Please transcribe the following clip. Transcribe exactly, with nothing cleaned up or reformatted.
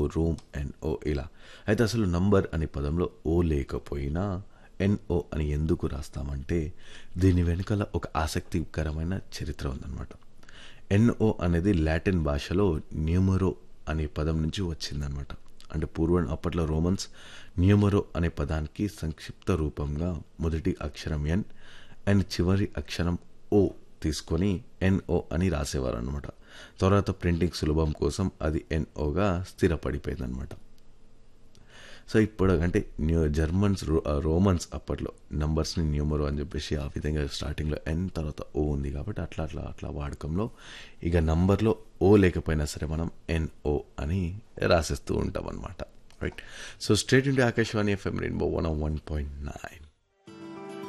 Room, NO ఇలా. అయితే అసలు నంబర్ అనే పదంలో ఓ లేకపోయినా ఎన్ఓ అని ఎందుకు రాస్తామంటే దీని వెనుకల ఒక ఆసక్తికరమైన చరిత్ర ఉందన్నమాట. ఎన్ఓ అనేది లాటిన్ భాషలో న్యూమరో అనే పదం నుంచి వచ్చిందనమాట. అంటే పూర్వం అప్పట్లో రోమన్స్ న్యూమరో అనే పదానికి సంక్షిప్త రూపంగా మొదటి అక్షరం ఎన్ అండ్ చివరి అక్షరం ఓ తీసుకొని ఎన్ఓ అని రాసేవారు అనమాట. తర్వాత ప్రింటింగ్ సులభం కోసం అది ఎన్ఓగా స్థిరపడిపోయిందనమాట. సో ఇప్పుడు అంటే న్యూ జర్మన్స్ రో రోమన్స్ అప్పట్లో నంబర్స్ని న్యూమరో అని చెప్పేసి ఆ విధంగా స్టార్టింగ్లో ఎన్ తర్వాత ఓ ఉంది కాబట్టి అట్లా అట్లా అట్లా వాడకంలో ఇక నంబర్లో ఓ లేకపోయినా సరే మనం ఎన్ఓ అని రాసేస్తూ ఉంటాం అనమాట. Right. So straight into Akashvani FM rainbow one one point nine.